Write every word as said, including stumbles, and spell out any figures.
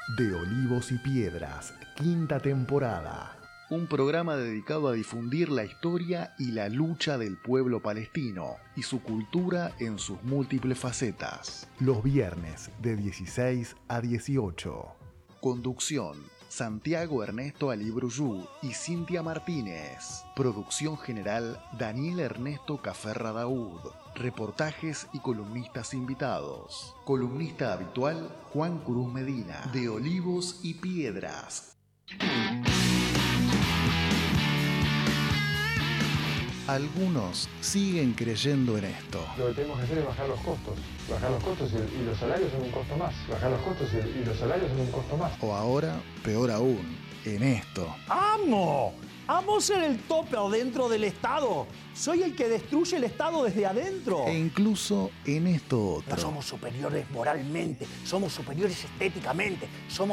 De Olivos y Piedras, quinta temporada. Un programa dedicado a difundir la historia y la lucha del pueblo palestino y su cultura en sus múltiples facetas. Los viernes de dieciséis a dieciocho. Conducción: Santiago Ernesto Alibruyú y Cintia Martínez. Producción general: Daniel Ernesto Caferra Daud. Reportajes y columnistas invitados. Columnista habitual: Juan Cruz Medina. De Olivos y Piedras. Algunos siguen creyendo en esto. Lo que tenemos que hacer es bajar los costos. Bajar los costos y, y los salarios son un costo más. Bajar los costos y, y los salarios son un costo más. O ahora, peor aún, en esto. ¡Amo! ¡Amo ser el topper dentro del Estado! Soy el que destruye el Estado desde adentro. E incluso en esto otro. No somos superiores moralmente, somos superiores estéticamente, somos